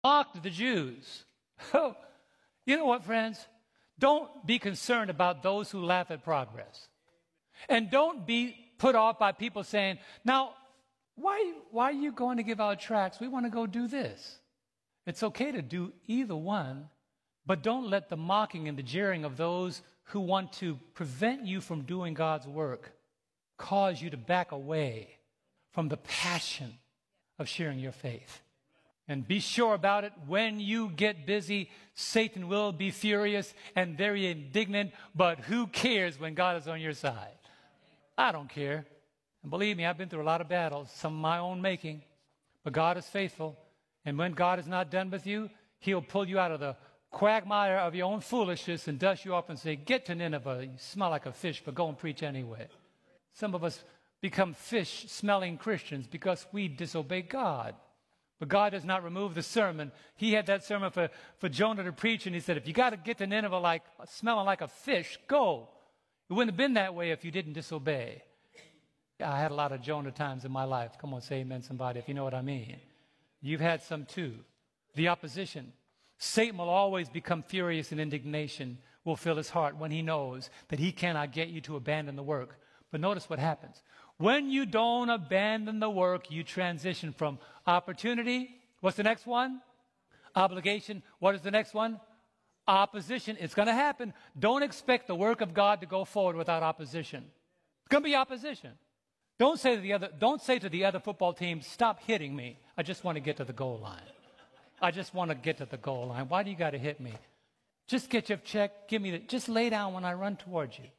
mocked the Jews. Oh, you know what, friends? Don't be concerned about those who laugh at progress. And don't be put off by people saying, now, why are you going to give out tracts? We want to go do this. It's okay to do either one, but don't let the mocking and the jeering of those who want to prevent you from doing God's work cause you to back away from the passion of sharing your faith. And be sure about it, when you get busy, Satan will be furious and very indignant, but who cares when God is on your side? I don't care. And believe me, I've been through a lot of battles, some of my own making, but God is faithful. And when God is not done with you, he'll pull you out of the quagmire of your own foolishness and dust you off and say, get to Nineveh. You smell like a fish, but go and preach anyway. Some of us become fish-smelling Christians because we disobey God. But God does not remove the sermon. He had that sermon for Jonah to preach, and he said, if you got to get to Nineveh smelling like a fish, go. It wouldn't have been that way if you didn't disobey. I had a lot of Jonah times in my life. Come on, say amen, somebody, if you know what I mean. You've had some too. The opposition. Satan will always become furious, and indignation will fill his heart when he knows that he cannot get you to abandon the work. But notice what happens. When you don't abandon the work, you transition from opportunity. What's the next one? Obligation. What is the next one? Opposition. It's going to happen. Don't expect the work of God to go forward without opposition. It's going to be opposition. Don't say to the other football team, stop hitting me. I just want to get to the goal line. I just want to get to the goal line. Why do you got to hit me? Just get your check. Just lay down when I run towards you.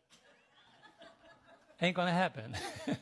Ain't going to happen.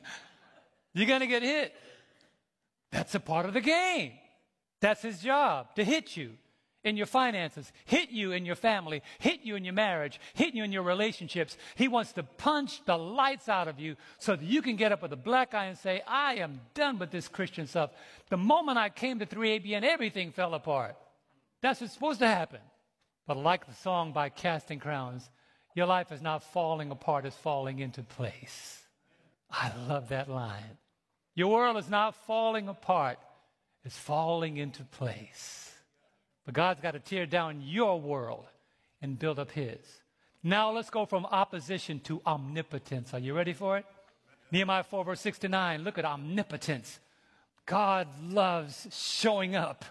You're going to get hit. That's a part of the game. That's his job, to hit you in your finances, hit you in your family, hit you in your marriage, hit you in your relationships. He wants to punch the lights out of you so that you can get up with a black eye and say, I am done with this Christian stuff. The moment I came to 3ABN, everything fell apart. That's what's supposed to happen. But like the song by Casting Crowns, your life is not falling apart, it's falling into place. I love that line. Your world is not falling apart, it's falling into place. But God's got to tear down your world and build up his. Now let's go from opposition to omnipotence. Are you ready for it? Nehemiah 4, verse 6 to 9. Look at omnipotence. God loves showing up.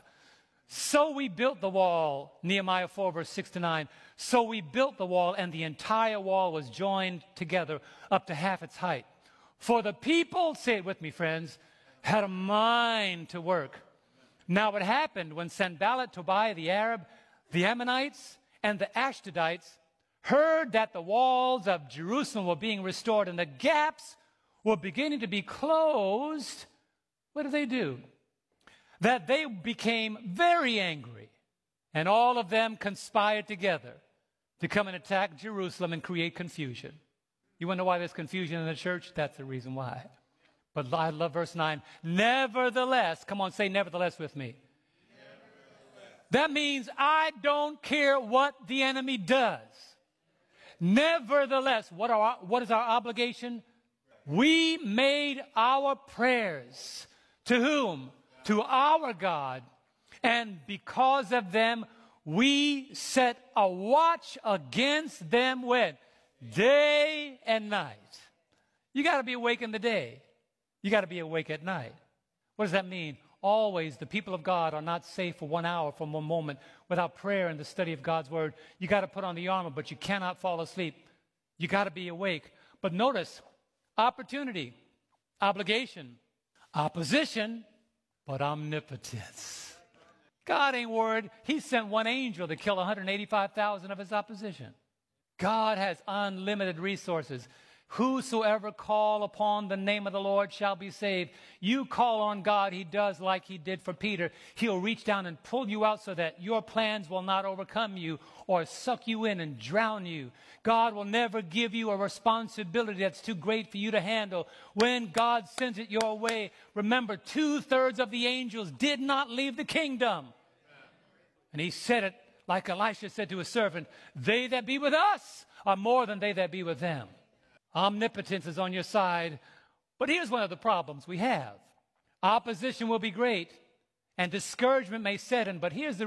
So we built the wall, Nehemiah 4, verse 6 to 9. So we built the wall, and the entire wall was joined together up to half its height. For the people, say it with me, friends, had a mind to work. Now it happened when Sanballat, Tobiah, the Arab, the Ammonites, and the Ashdodites heard that the walls of Jerusalem were being restored and the gaps were beginning to be closed. What do? That they became very angry, and all of them conspired together to come and attack Jerusalem and create confusion. You want to know why there's confusion in the church? That's the reason why. But I love verse 9. Nevertheless, come on, say nevertheless with me. Nevertheless. That means I don't care what the enemy does. Nevertheless, what is our obligation? We made our prayers. To whom? To our God. And because of them, we set a watch against them when? Day and night. You got to be awake in the day. You got to be awake at night. What does that mean? Always the people of God are not safe for 1 hour, for 1 moment without prayer and the study of God's word. You got to put on the armor, but you cannot fall asleep. You got to be awake. But notice, opportunity, obligation, opposition, but omnipotence. God ain't worried. He sent one angel to kill 185,000 of his opposition. God has unlimited resources. Whosoever call upon the name of the Lord shall be saved. You call on God, he does like he did for Peter. He'll reach down and pull you out so that your plans will not overcome you or suck you in and drown you. God will never give you a responsibility that's too great for you to handle. When God sends it your way, remember, 2/3 of the angels did not leave the kingdom. And he said it like Elisha said to his servant, they that be with us are more than they that be with them. Omnipotence is on your side. But here's one of the problems we have. Opposition will be great, and discouragement may set in. But here's the